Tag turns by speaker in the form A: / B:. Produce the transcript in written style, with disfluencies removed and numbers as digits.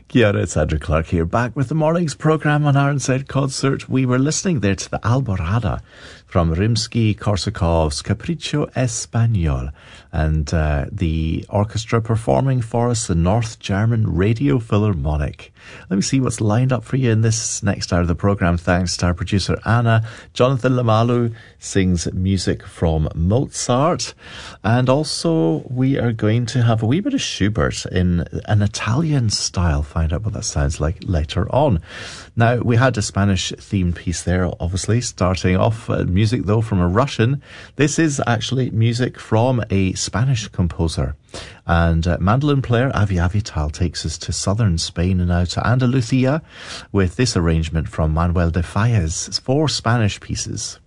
A: Kia ora, it's Andrew Clark here, back with the morning's programme on RNZ Concert. We were listening there to the Alborada from Rimsky-Korsakov's Capriccio Español, and the orchestra performing for us the North German Radio Philharmonic. Let me see what's lined up for you in this next hour of the programme. Thanks to our producer Anna. Jonathan Lamalu sings music from Mozart, and also we are going to have a wee bit of Schubert in an Italian style. Find out what that sounds like later on. Now, we had a Spanish themed piece there, obviously, starting off music though from a Russian. This is actually music from a Spanish composer. And mandolin player Avi Avital takes us to southern Spain and now to Andalusia with this arrangement from Manuel de Falla, 4 Spanish pieces.